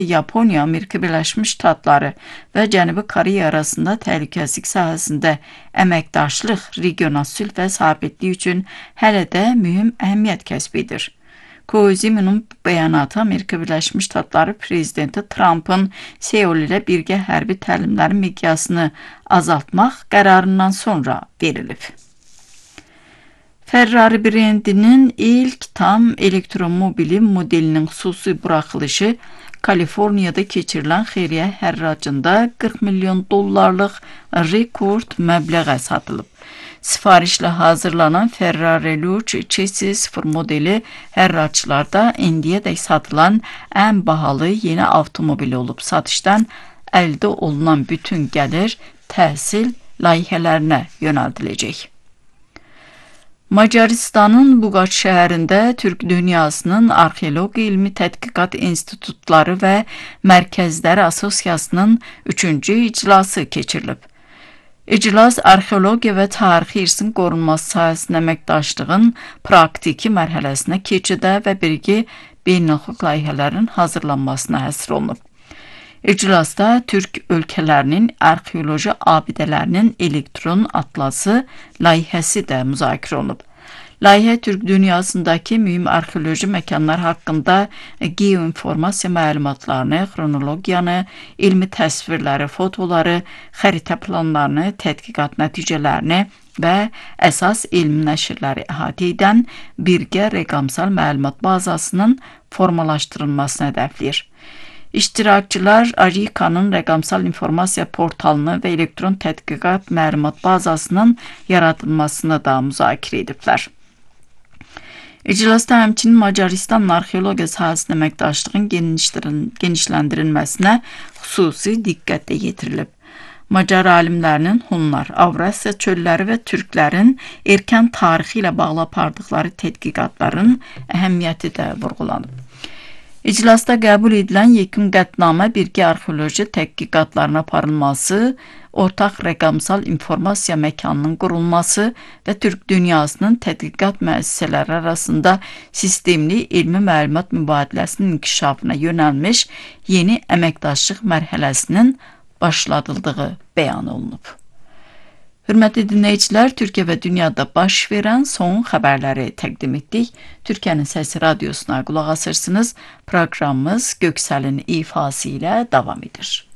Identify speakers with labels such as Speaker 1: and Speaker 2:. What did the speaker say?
Speaker 1: Yaponiya, Amerika Birləşmiş Ştatları və Cənubi Koreya arasında təhlükəsizlik sahəsində əməkdaşlıq regional sülh və sabitlik üçün hələ də mühüm əhəmiyyət kəsb edir. Koizmi'nin bəyanatı Amerika Birləşmiş Ştatları Prezidenti Trump'ın Seul ilə birgə hərbi təlimlərin miqyasını azaltmaq qərarından sonra verilib. Ferrari brendinin ilk tam elektromobili modelinin xüsusi buraxılışı Kaliforniyada keçirilən xeyriyyə hərracında 40 milyon dollarlıq rekord məbləğə satılıb. Sifarişlə hazırlanan Ferrari Luce Chassis 0 modeli hərraçlarda indiyədək satılan ən bahalı yeni avtomobil olub. Satışdan əldə olunan bütün gəlir təhsil layihələrinə yönəldiləcək. Macaristanın Buqaç şəhərində Türk dünyasının arxeologiya ilmi tədqiqat institutları və mərkəzləri Asosiyasının 3-cü iclası keçirilib. İclas, arxeologiya və tarixi irsin qorunması sahəsində əməkdaşlığın praktiki mərhələsinə keçidə və birgə beynəlxalq layihələrin hazırlanmasına həsr olunub. İclasda Türk ölkələrinin arxeoloji abidələrinin elektron atlası layihəsi də müzakirə olunub. Layihə Türk dünyasındakı mühüm arxeoloji məkanlar haqqında geoinformasiya məlumatlarını, xronologiyanı, ilmi təsvirləri, fotoları, xəritə planlarını, tədqiqat nəticələrini və əsas elmi nəşrləri əhatə edən birgə rəqəmsal məlumat bazasının formalaşdırılmasını hədəfləyir. İştirakçılar Arikanın rəqəmsal informasiya portalını və elektron tədqiqat məlumat bazasının yaradılmasını da müzakirə ediblər. İclasda həmçinin Macaristanın arxeologiya sahəsində əməkdaşlığın genişləndirilməsinə xüsusi diqqət də yetirilib. Macar alimlərinin Hunlar, Avrasiya çölləri və Türklərin erkən tarixi ilə bağlı apardıqları tədqiqatların əhəmiyyəti də vurğulanıb. İclasda qəbul edilən yekun qətnamə birgə arxeoloji tədqiqatların aparılması, ortaq rəqəmsal informasiya məkanının qurulması və Türk dünyasının tədqiqat müəssisələri arasında sistemli elmi məlumat mübadiləsinin inkişafına yönəlmiş yeni əməkdaşlıq mərhələsinin başladıldığı bəyan olunub. Hörmətli dinləyicilər, Türkiyə və dünyada baş verən son xəbərləri təqdim etdik. Türkiyənin Səsi Radiosuna qulaq asırsınız. Proqramımız Göksəlin ifası ilə davam edir.